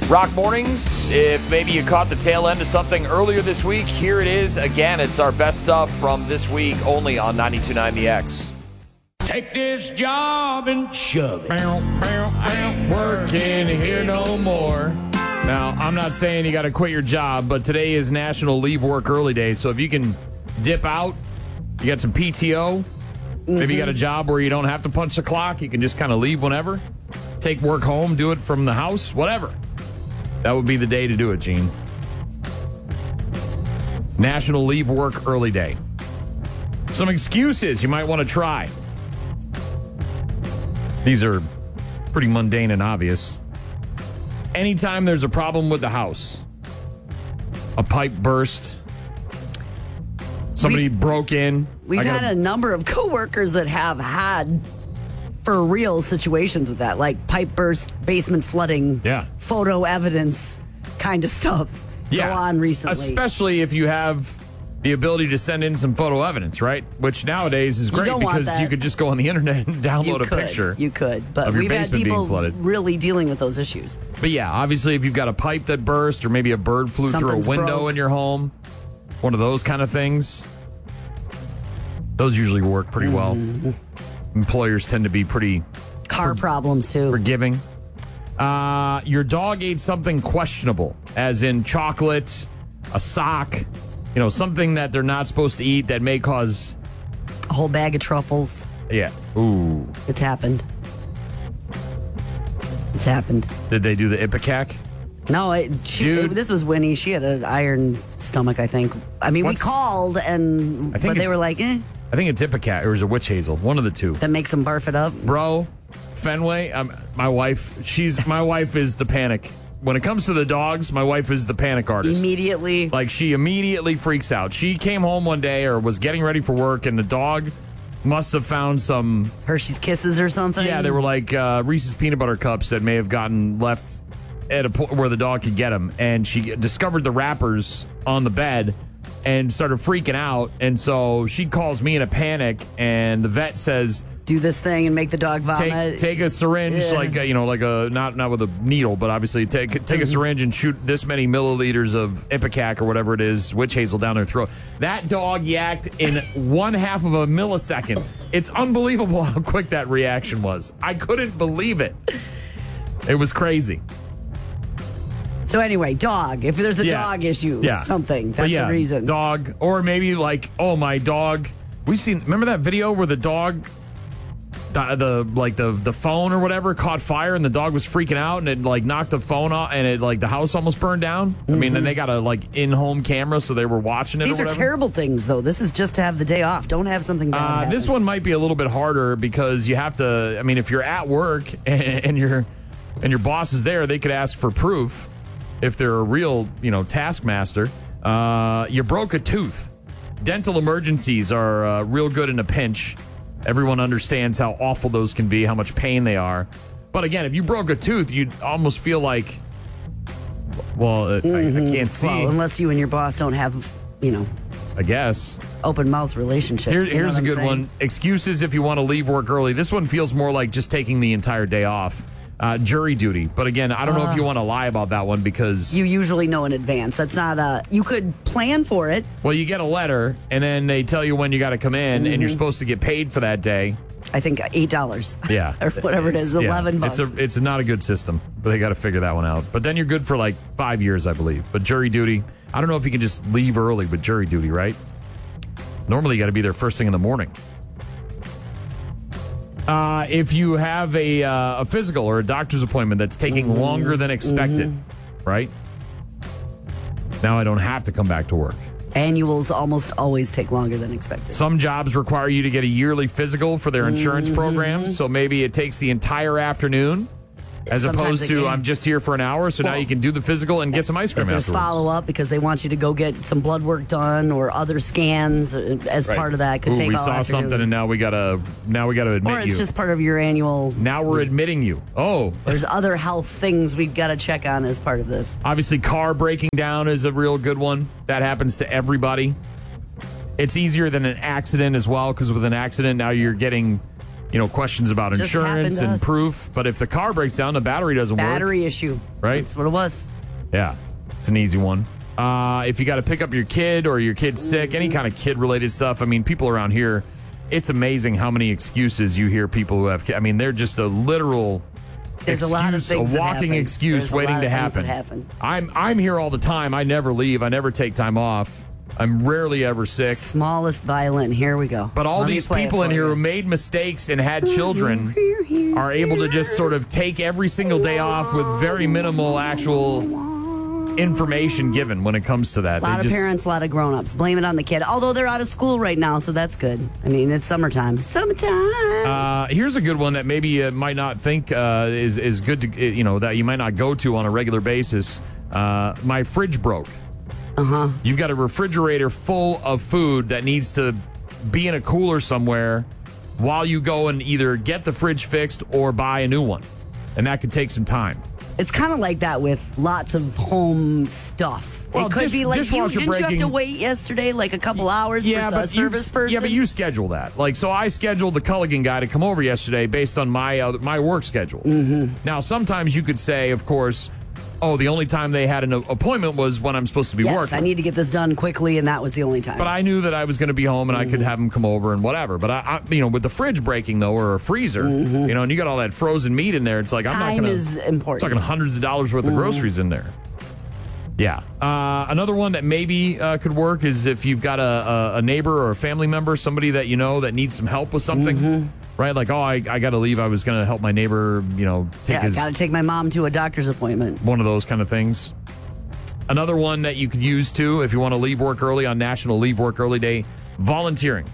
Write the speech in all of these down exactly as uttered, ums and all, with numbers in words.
Rock Mornings, if maybe you caught the tail end of something earlier this week, here it is again. It's our best stuff from this week only on ninety-two point nine The X. Take this job and shove it. I ain't working here no more. Now, I'm not saying you got to quit your job, but today is National Leave Work Early Day. So if you can dip out, you got some P T O, mm-hmm. maybe you got a job where you don't have to punch the clock, you can just kind of leave whenever, take work home, do it from the house, whatever. That would be the day to do it, Gene. National Leave Work Early Day. Some excuses you might want to try. These are pretty mundane and obvious. Anytime there's a problem with the house, a pipe burst, somebody we, broke in. We've gotta, had a number of coworkers that have had for real situations with that, like pipe burst, basement flooding, yeah. photo evidence kind of stuff yeah. go on recently. Especially if you have the ability to send in some photo evidence, right? Which nowadays is great because you could just go on the internet and download you a could, picture. You could, but of your we've had basement being people flooded. really dealing with those issues. But yeah, obviously if you've got a pipe that burst or maybe a bird flew Something's through a window broke. in your home, one of those kind of things, those usually work pretty well. Mm-hmm. Employers tend to be pretty Car for, problems too. forgiving. Uh, your dog ate something questionable, as in chocolate, a sock, you know, something that they're not supposed to eat that may cause A whole bag of truffles. Yeah. Ooh. It's happened. It's happened. Did they do the Ipecac? No, it, she, Dude. it, this was Winnie. She had an iron stomach, I think. I mean, What's- we called, and I think but they it's- were like, eh, I think it's Ipecac or is it witch hazel? One of the two. that makes them barf it up. Bro, Fenway, um, my wife, she's my wife is the panic. When it comes to the dogs, my wife is the panic artist. Immediately. Like, she immediately freaks out. She came home one day or was getting ready for work, and the dog must have found some... Hershey's Kisses or something. Yeah, they were like uh, Reese's Peanut Butter Cups that may have gotten left at a point where the dog could get them. And she discovered the wrappers on the bed and started freaking out. And so she calls me in a panic, and the vet says... Do this thing and make the dog vomit. Take, take a syringe, Yeah. like a, you know, like a not not with a needle, but obviously take take Mm-hmm. a syringe and shoot this many milliliters of Ipecac or whatever it is, witch hazel down their throat. That dog yacked in one half of a millisecond. It's unbelievable how quick that reaction was. I couldn't believe it. It was crazy. So anyway, dog. If there's a Yeah. dog issue, Yeah. something. But That's yeah, the reason. Dog, or maybe like, oh, my dog. We've seen. Remember that video where the dog. The, the like the the phone or whatever caught fire and the dog was freaking out and it like knocked the phone off and it like the house almost burned down. Mm-hmm. I mean, and they got a like in-home camera so they were watching it. These or are whatever. terrible things, though. This is just to have the day off. Don't have something bad Uh, happen. this one might be a little bit harder because you have to. I mean, if you're at work and, and your and your boss is there, they could ask for proof. If they're a real, you know, taskmaster, uh, you broke a tooth. Dental emergencies are uh, real good in a pinch. Everyone understands how awful those can be, how much pain they are. But again, if you broke a tooth, you'd almost feel like, well, uh, mm-hmm. I, I can't see. Well, unless you and your boss don't have, you know, I guess. open mouth relationships. Here, you know here's what a I'm good saying? one. Excuses if you want to leave work early. This one feels more like just taking the entire day off. Uh, jury duty. But again, I don't know Uh, if you want to lie about that one because... You usually know in advance. That's not a. You could plan for it. Well, you get a letter, and then they tell you when you got to come in, Mm-hmm. and you're supposed to get paid for that day. I think eight dollars. Yeah. or whatever it is, It's- yeah. eleven bucks. It's a, it's not a good system, but they got to figure that one out. But then you're good for like five years, I believe. But jury duty, I don't know if you can just leave early with jury duty, right? Normally, you got to be there first thing in the morning. Uh, if you have a, uh, a physical or a doctor's appointment that's taking Mm-hmm. longer than expected, right? Now I don't have to come back to work. Annuals almost always take longer than expected. Some jobs require you to get a yearly physical for their insurance Mm-hmm. programs, so maybe it takes the entire afternoon as Sometimes opposed it to can. I'm just here for an hour, so now Well, you can do the physical and get some ice cream If there's afterwards. follow up because they want you to go get some blood work done or other scans uh, as Right. part of that, could Ooh, take we all saw afternoon. something and now we gotta now we gotta admit Or it's you. just part of your annual. Now we're admitting you. Oh, There's other health things we've got to check on as part of this. obviously car breaking down is a real good one. That happens to everybody. It's easier than an accident as well because with an accident now you're getting you know, questions about Just happened insurance to and us. proof. But if the car breaks down, the battery doesn't work. Battery issue. Right? That's what it was. Yeah, it's an easy one. Uh, if you got to pick up your kid or your kid's sick, any kind of kid-related stuff, I mean, people around here, it's amazing how many excuses you hear people who have kids. I mean, they're just a literal There's excuse, a lot of things that walking happen. excuse There's a waiting lot to of things happen. that happen. I'm, I'm here all the time. I never leave. I never take time off. I'm rarely ever sick. Smallest violin. Here we go. But all Let me these play it people in for here you. who made mistakes and had children are able to just sort of take every single day off with very minimal actual information given when it comes to that. A lot They of just- parents, a lot of grown-ups. Blame it on the kid. Although they're out of school right now, so that's good. I mean, it's summertime. Summertime. Uh, here's a good one that maybe you might not think uh, is is good to you know that you might not go to on a regular basis. Uh, my fridge broke. Uh huh. You've got a refrigerator full of food that needs to be in a cooler somewhere while you go and either get the fridge fixed or buy a new one, and that could take some time. It's kind of like that with lots of home stuff. Well, it could dish- be like you dishwasher didn't you have to breaking- wait yesterday, like a couple hours for a service you, person. Yeah, but you schedule that. Like, so I scheduled the Culligan guy to come over yesterday based on my uh, my work schedule. Mm-hmm. Now, sometimes you could say, of course, oh, the only time they had an appointment was when I'm supposed to be yes, working. I need to get this done quickly, and that was the only time. But I knew that I was going to be home and Mm-hmm. I could have him come over and whatever. But I, I, you know, with the fridge breaking though, or a freezer, you know, and you got all that frozen meat in there, it's like I'm not Mm-hmm. Time going to. is important. Talking hundreds of dollars worth of groceries in there. Yeah. Uh, another one that maybe uh, could work is if you've got a, a, a neighbor or a family member, somebody that you know that needs some help with something. Mm-hmm. Right, like oh, I, I got to leave. I was going to help my neighbor, you know, take yeah, his got to take my mom to a doctor's appointment. one of those kind of things. Another one that you could use too, if you want to leave work early on National Leave Work Early Day, volunteering.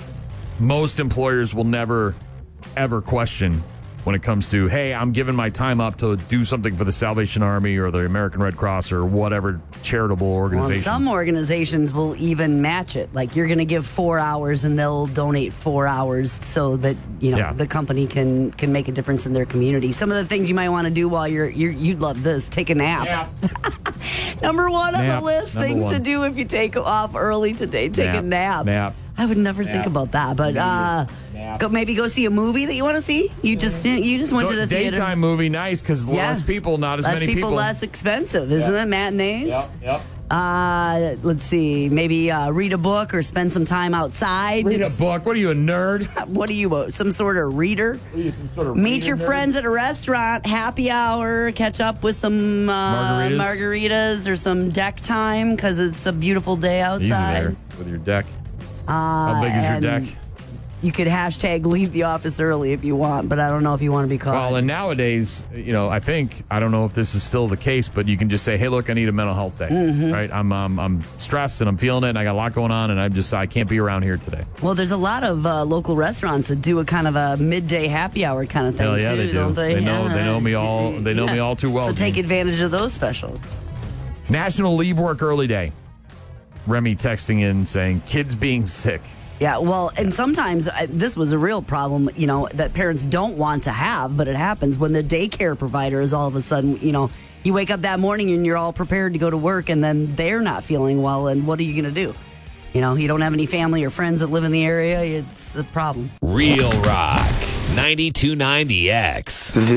Most employers will never, ever question when it comes to, hey, I'm giving my time up to do something for the Salvation Army or the American Red Cross or whatever charitable Well, organization. some organizations will even match it. Like you're going to give four hours, and they'll donate four hours so that you know Yeah. the company can can make a difference in their community. Some of the things you might want to do while you're, you're you'd love this: take a nap. Yeah. Number one on Nap, the list, number things to one. do if you take off early today. Take a Nap, nap. nap. I would never think Nap. about that, but uh, Nap. go maybe go see a movie that you want to see. You just you just went to the theater. Daytime movie, nice, because Yeah. less people, not as less many people, people. less expensive, isn't it? Matinees. Yep, yep. Uh, let's see. Maybe uh, read a book or spend some time outside. Read a book. What are you, a nerd? What are you, uh, some sort of reader? What are you, some sort of Meet reader your nerd? friends at a restaurant, happy hour, catch up with some uh, Margaritas? margaritas or some deck time because it's a beautiful day Easy outside. there with your deck. Uh, How big is your and deck? You could hashtag leave the office early if you want, but I don't know if you want to be caught. Well, and nowadays, you know, I think I don't know if this is still the case, but you can just say, "Hey, look, I need a mental health day. Mm-hmm. Right? I'm um, I'm stressed and I'm feeling it, and I got a lot going on, and I'm just I can't be around here today." Well, there's a lot of uh, local restaurants that do a kind of a midday happy hour kind of thing Hell yeah, too, they do. don't they? They know Yeah. they know me all. They know me all too well. So take Gene. advantage of those specials. National Leave Work Early Day. Remy texting in saying, "Kids being sick." Yeah, well, and sometimes uh, this was a real problem, you know, that parents don't want to have, but it happens when the daycare provider is all of a sudden, you know, you wake up that morning and you're all prepared to go to work, and then they're not feeling well, and what are you going to do? You know, you don't have any family or friends that live in the area. It's a problem. Real Rock ninety-two point nine The X.